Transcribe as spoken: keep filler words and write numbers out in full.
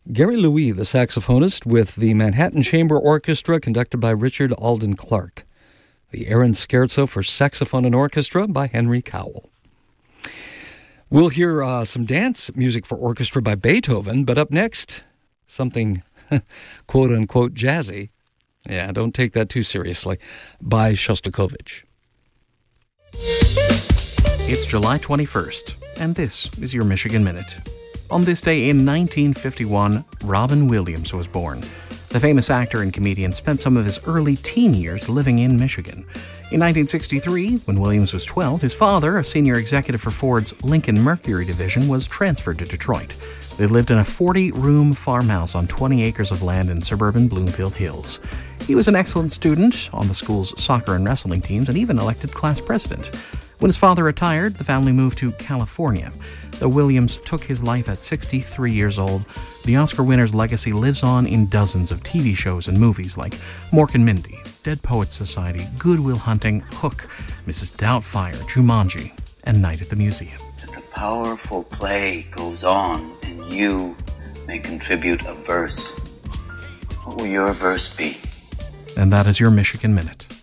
Gary Louis, the saxophonist, with the Manhattan Chamber Orchestra, conducted by Richard Alden Clark. The Aaron Scherzo for saxophone and orchestra by Henry Cowell. We'll hear uh, some dance music for orchestra by Beethoven, but up next, something quote-unquote jazzy. Yeah, don't take that too seriously, by Shostakovich. It's July twenty-first, and this is your Michigan Minute. On this day in nineteen fifty-one, Robin Williams was born. The famous actor and comedian spent some of his early teen years living in Michigan. In nineteen sixty-three, when Williams was twelve, his father, a senior executive for Ford's Lincoln Mercury division, was transferred to Detroit. They lived in a forty-room farmhouse on twenty acres of land in suburban Bloomfield Hills. He was an excellent student on the school's soccer and wrestling teams and even elected class president. When his father retired, the family moved to California. Though Williams took his life at sixty-three years old, the Oscar winner's legacy lives on in dozens of T V shows and movies like Mork and Mindy, Dead Poets Society, Good Will Hunting, Hook, Missus Doubtfire, Jumanji, and Night at the Museum. The powerful play goes on, and you may contribute a verse. What will your verse be? And that is your Michigan Minute.